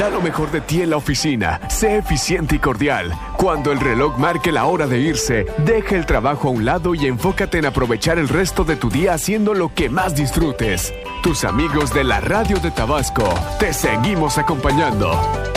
Da lo mejor de ti en la oficina. Sé eficiente y cordial. Cuando el reloj marque la hora de irse, deja el trabajo a un lado y enfócate en aprovechar el resto de tu día haciendo lo que más disfrutes. Tus amigos de la Radio de Tabasco, te seguimos acompañando.